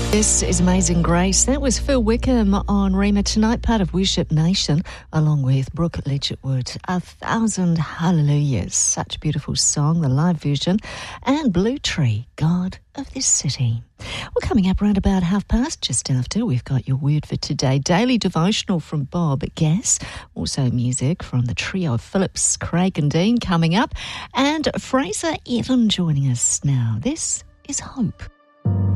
This is Amazing Grace. That was Phil Wickham on Rhema tonight, part of Worship Nation, along with Brooke Lidgetwood. 1,000 Hallelujahs. Such a beautiful song, the live version. And Blue Tree, God of this city. Well, coming up around about past, just after, we've got your word for today. Daily devotional from Bob Gass. Also music from the trio of Phillips, Craig and Dean coming up. And Fraser Evan joining us now. This is Hope.